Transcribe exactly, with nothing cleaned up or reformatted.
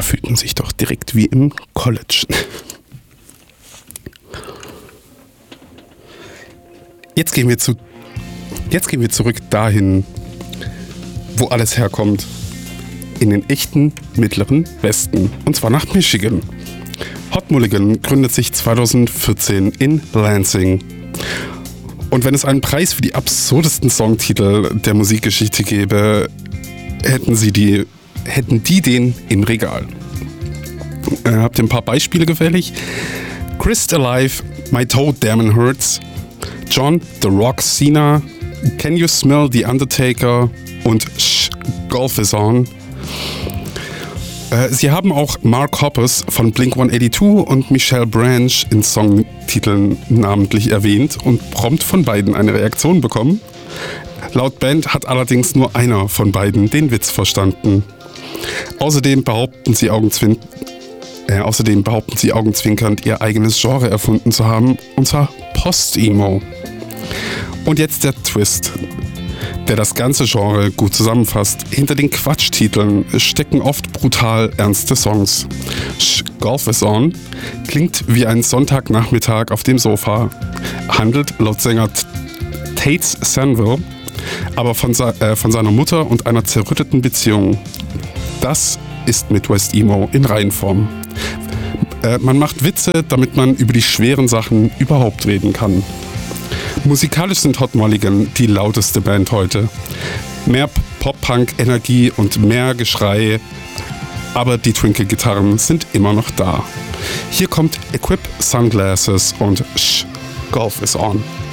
fühlt man sich doch direkt wie im College. Jetzt gehen wir zu, jetzt gehen wir zurück dahin, wo alles herkommt. In den echten Mittleren Westen. Und zwar nach Michigan. Hot Mulligan gründet sich zweitausendvierzehn in Lansing. Und wenn es einen Preis für die absurdesten Songtitel der Musikgeschichte gäbe, hätten sie die, hätten die den im Regal. Äh, habt ihr ein paar Beispiele gefällig? Chris Alive, My Toe Damn Hurts, John The Rock Cena, Can You Smell the Undertaker und Shh, Golf is On. Äh, sie haben auch Mark Hoppus von Blink hundertzweiundachtzig und Michelle Branch in Songtiteln namentlich erwähnt und prompt von beiden eine Reaktion bekommen. Laut Band hat allerdings nur einer von beiden den Witz verstanden. Außerdem behaupten sie Augenzwin- äh, außerdem behaupten sie augenzwinkernd, ihr eigenes Genre erfunden zu haben, und zwar Post-Emo. Und jetzt der Twist, der das ganze Genre gut zusammenfasst. Hinter den Quatschtiteln stecken oft brutal ernste Songs. Shh, Golf is On klingt wie ein Sonntagnachmittag auf dem Sofa, handelt laut Sänger Tates Sanville aber von, äh, von seiner Mutter und einer zerrütteten Beziehung. Das ist Midwest Emo in Reinform. Äh, man macht Witze, damit man über die schweren Sachen überhaupt reden kann. Musikalisch sind Hot Mulligan die lauteste Band heute. Mehr Pop-Punk-Energie und mehr Geschrei, aber die Twinkle-Gitarren sind immer noch da. Hier kommt Equip Sunglasses und Shh, Golf is On.